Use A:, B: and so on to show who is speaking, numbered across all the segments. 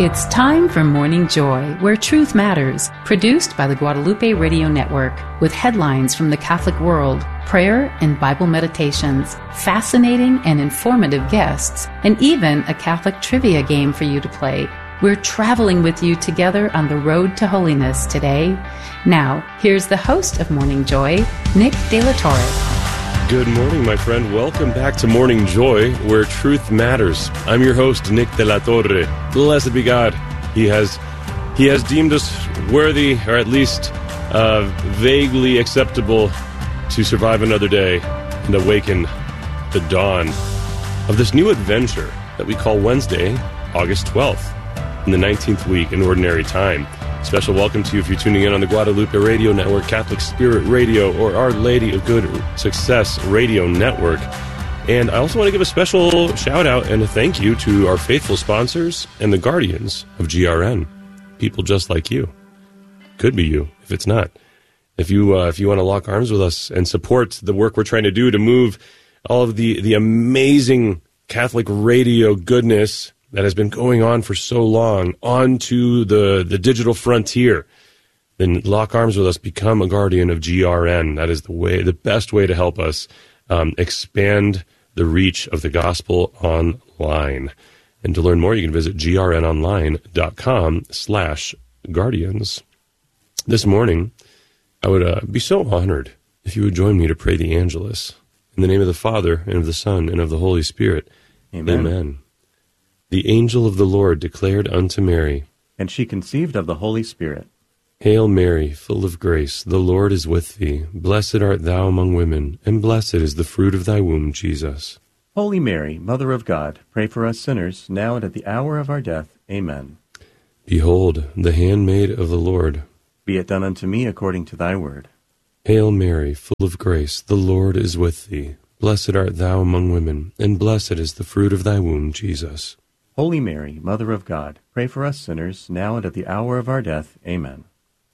A: It's time for Morning Joy, where truth matters, produced by the Guadalupe Radio Network, with headlines from the Catholic world, prayer and Bible meditations, fascinating and informative guests, and even a Catholic trivia game for you to play. We're traveling with you together on the road to holiness today. Now, here's the host of Morning Joy, Nick De La Torre.
B: Good morning, my friend. Welcome back to Morning Joy, where truth matters. I'm your host, Nick De La Torre. Blessed be God. He has deemed us worthy, or at least vaguely acceptable, to survive another day and awaken the dawn of this new adventure that we call Wednesday, August 12th, in the 19th week in Ordinary Time. Special welcome to you if you're tuning in on the Guadalupe Radio Network, Catholic Spirit Radio, or Our Lady of Good Success Radio Network. And I also want to give a special shout-out and a thank you to our faithful sponsors and the guardians of GRN, people just like you. Could be you, if it's not. If you want to lock arms with us and support the work we're trying to do to move all of the amazing Catholic radio goodness that has been going on for so long onto the digital frontier, then lock arms with us, become a guardian of GRN. That is the best way to help us expand the reach of the gospel online. And to learn more, you can visit grnonline.com/guardians. This morning, I would be so honored if you would join me to pray the Angelus. In the name of the Father, and of the Son, and of the Holy Spirit. Amen. Amen. The angel of the Lord declared unto Mary,
C: and she conceived of the Holy Spirit.
B: Hail Mary, full of grace, the Lord is with thee. Blessed art thou among women, and blessed is the fruit of thy womb, Jesus.
C: Holy Mary, Mother of God, pray for us sinners, now and at the hour of our death. Amen.
B: Behold, the handmaid of the Lord.
C: Be it done unto me according to thy word.
B: Hail Mary, full of grace, the Lord is with thee. Blessed art thou among women, and blessed is the fruit of thy womb, Jesus.
C: Holy Mary, Mother of God, pray for us sinners, now and at the hour of our death. Amen.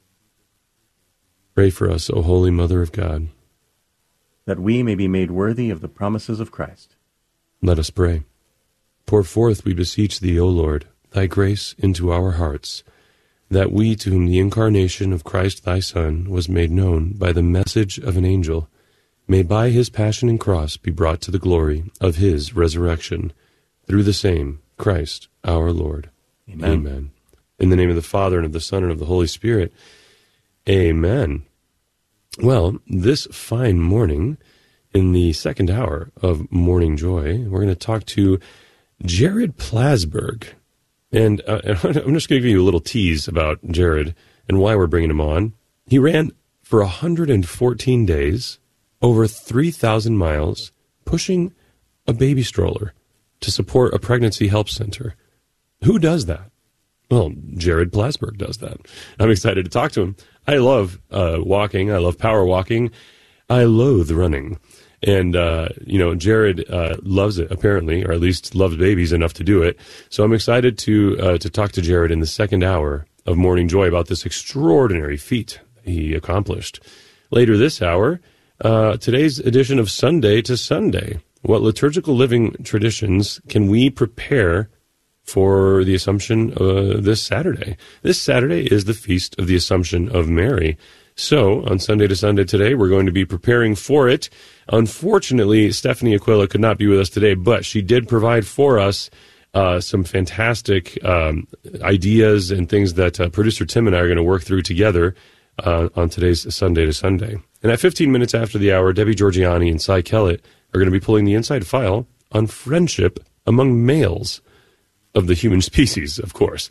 B: Pray for us, O Holy Mother of God,
C: that we may be made worthy of the promises of Christ.
B: Let us pray. Pour forth, we beseech thee, O Lord, thy grace into our hearts, that we, to whom the incarnation of Christ thy Son was made known by the message of an angel, may by his passion and cross be brought to the glory of his resurrection, through the same Christ our Lord.
C: Amen.
B: Amen. In the name of the Father, and of the Son, and of the Holy Spirit. Amen. Well, this fine morning, in the second hour of Morning Joy, we're going to talk to Jared Plasberg. And I'm just going to give you a little tease about Jared and why we're bringing him on. He ran for 114 days, over 3,000 miles, pushing a baby stroller to support a pregnancy help center. Who does that? Well, Jared Plasberg does that. I'm excited to talk to him. I love walking. I love power walking. I loathe running. And, Jared loves it, apparently, or at least loves babies enough to do it. So I'm excited to talk to Jared in the second hour of Morning Joy about this extraordinary feat he accomplished. Later this hour, today's edition of Sunday to Sunday. What liturgical living traditions can we prepare for the Assumption this Saturday? This Saturday is the Feast of the Assumption of Mary. So, on Sunday to Sunday today, we're going to be preparing for it. Unfortunately, Stephanie Aquila could not be with us today, but she did provide for us some fantastic ideas and things that producer Tim and I are going to work through together on today's Sunday to Sunday. And at 15 minutes after the hour, Debbie Georgiani and Cy Kellett are going to be pulling the inside file on friendship among males of the human species, of course.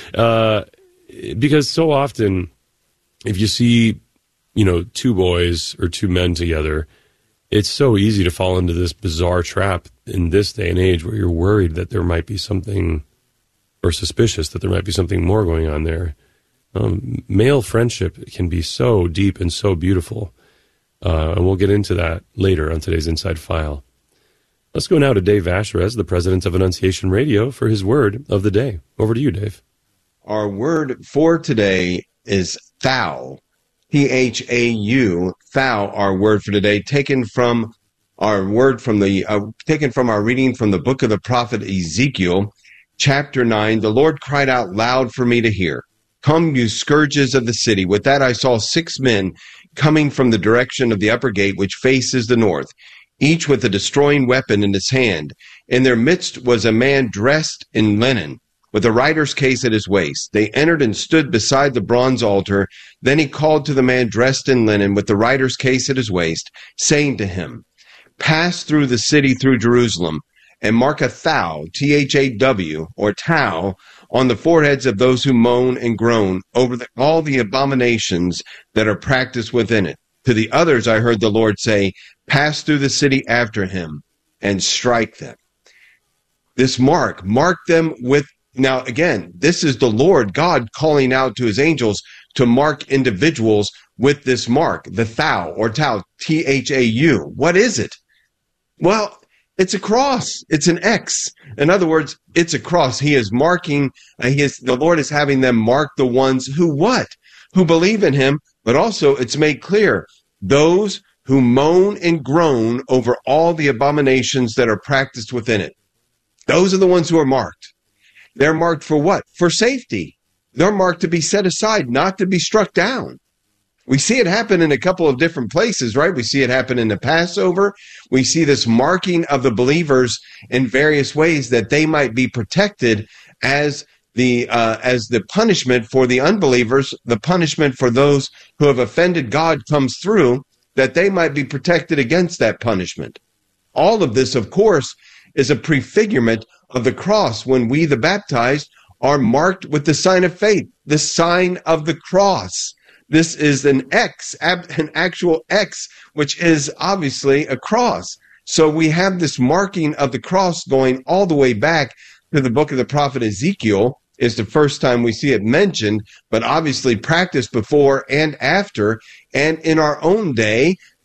B: Because so often, if you see, two boys or two men together, it's so easy to fall into this bizarre trap in this day and age where you're worried that there might be something, or suspicious that there might be something more going on there. Male friendship can be so deep and so beautiful. And we'll get into that later on today's Inside File. Let's go now to Dave Asherez, the president of Annunciation Radio, for his word of the day. Over to you, Dave.
D: Our word for today is thou. Thau, thou, our word for today, taken from our reading from the book of the prophet Ezekiel. chapter 9, the Lord cried out loud for me to hear. Come, you scourges of the city. With that I saw 6 men coming from the direction of the upper gate, which faces the north, each with a destroying weapon in his hand. In their midst was a man dressed in linen, with a writer's case at his waist. They entered and stood beside the bronze altar. Then he called to the man dressed in linen, with the writer's case at his waist, saying to him, Pass through the city through Jerusalem, and mark a thou, T-H-A-W, or tau, on the foreheads of those who moan and groan over all the abominations that are practiced within it. To the others I heard the Lord say, Pass through the city after him, and strike them. This mark them with, now again, this is the Lord God calling out to his angels to mark individuals with this mark, the thou, or tau, T-H-A-U. What is it? Well, it's a cross. It's an X. In other words, it's a cross. He is marking, the Lord is having them mark the ones who what? Who believe in him, but also it's made clear, those who moan and groan over all the abominations that are practiced within it. Those are the ones who are marked. They're marked for what? For safety. They're marked to be set aside, not to be struck down. We see it happen in a couple of different places, right? We see it happen in the Passover. We see this marking of the believers in various ways that they might be protected as the punishment for the unbelievers, the punishment for those who have offended God comes through, that they might be protected against that punishment. All of this, of course, is a prefigurement of the cross when we, the baptized, are marked with the sign of faith, the sign of the cross. This is an X, an actual X, which is obviously a cross. So we have this marking of the cross going all the way back to the book of the prophet Ezekiel. Is the first time we see it mentioned, but obviously practiced before and after. And in our own day,